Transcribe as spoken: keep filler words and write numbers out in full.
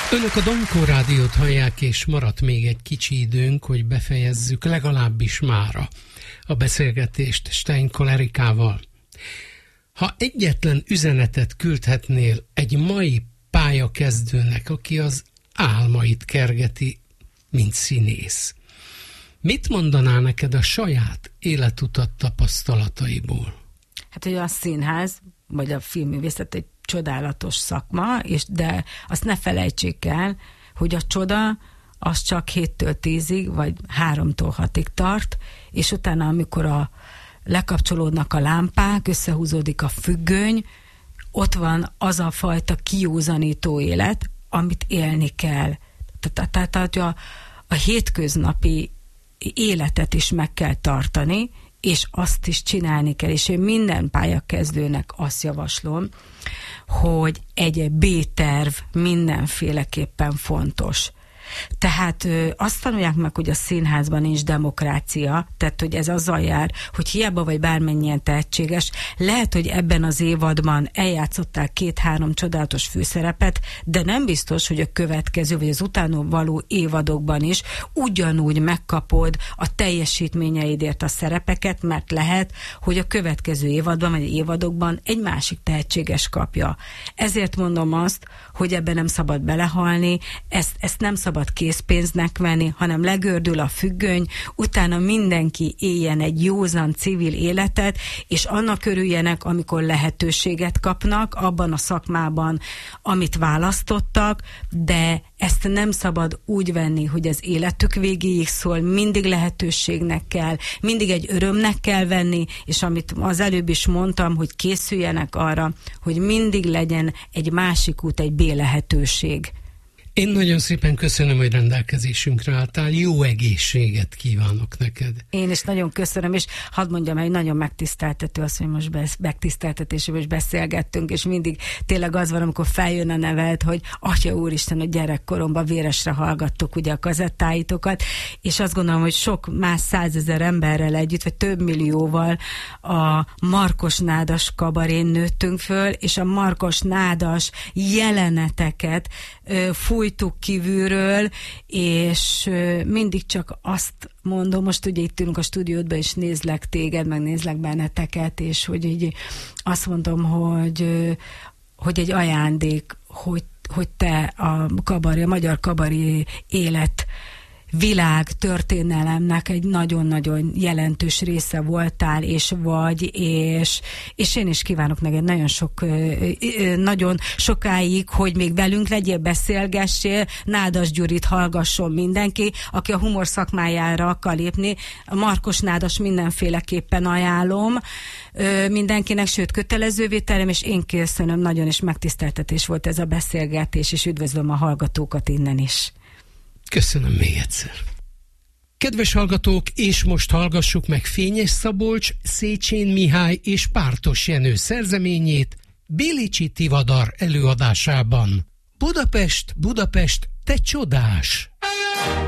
Önök a Domkó Rádiót hallják, és maradt még egy kicsi időnk, hogy befejezzük legalábbis mára a beszélgetést Steinkoll Erikával. Ha egyetlen üzenetet küldhetnél egy mai pályakezdőnek, aki az álmait kergeti, mint színész, mit mondanál neked a saját életutat tapasztalataiból? Hát, hogy a színház, vagy a filmművészet egy csodálatos szakma, és de azt ne felejtsék el, hogy a csoda az csak héttől tízig, vagy háromtól hatig tart, és utána, amikor a, lekapcsolódnak a lámpák, összehúzódik a függöny, ott van az a fajta kiúzanító élet, amit élni kell. Tehát a, a hétköznapi életet is meg kell tartani, és azt is csinálni kell, és én minden pályakezdőnek azt javaslom, hogy egy B-terv mindenféleképpen fontos. Tehát ö, azt tanulják meg, hogy a színházban nincs demokrácia, tehát hogy ez azzal jár, hogy hiába vagy bármennyien tehetséges, lehet, hogy ebben az évadban eljátszottál két-három csodálatos főszerepet, de nem biztos, hogy a következő, vagy az utána való évadokban is ugyanúgy megkapod a teljesítményeidért a szerepeket, mert lehet, hogy a következő évadban, vagy évadokban egy másik tehetséges kapja. Ezért mondom azt, hogy ebben nem szabad belehalni, ezt, ezt nem szabad készpénznek venni, hanem legördül a függöny, utána mindenki éljen egy józan civil életet, és annak örüljenek, amikor lehetőséget kapnak abban a szakmában, amit választottak, de ezt nem szabad úgy venni, hogy az életük végéig szól, mindig lehetőségnek kell, mindig egy örömnek kell venni, és amit az előbb is mondtam, hogy készüljenek arra, hogy mindig legyen egy másik út, egy B lehetőség. Én nagyon szépen köszönöm, hogy rendelkezésünkre álltál. Jó egészséget kívánok neked. Én is nagyon köszönöm, és hadd mondjam, hogy nagyon megtiszteltető az, hogy most be, megtiszteltetésében is beszélgettünk, és mindig tényleg az van, amikor feljön a neved, hogy Atya Úristen, hogy gyerekkoromban véresre hallgattuk ugye a kazettáitokat, és azt gondolom, hogy sok más százezer emberrel együtt, vagy több millióval a Markos Nádas kabarén nőttünk föl, és a Markos Nádas jeleneteket ö, fúj fújtuk kívülről, és mindig csak azt mondom, most ugye itt ülünk a stúdiódban, és nézlek téged, meg nézlek benneteket, és hogy így azt mondom, hogy, hogy egy ajándék, hogy, hogy te a kabari, a magyar kabari élet világ történelemnek egy nagyon-nagyon jelentős része voltál, és vagy, és, és én is kívánok neked nagyon sok, nagyon sokáig, hogy még velünk legyél, beszélgessél, Nádas Gyurit hallgasson mindenki, aki a humor szakmájára akar lépni. A Markos Nádas mindenféleképpen ajánlom mindenkinek, sőt kötelezővé terem, és én köszönöm, nagyon is megtiszteltetés volt ez a beszélgetés, és üdvözlöm a hallgatókat innen is. Köszönöm még egyszer. Kedves hallgatók, és most hallgassuk meg Fényes Szabolcs, Széchenyi Mihály és Pártos Jenő szerzeményét Bélicsi Tivadar előadásában. Budapest, Budapest, te csodás!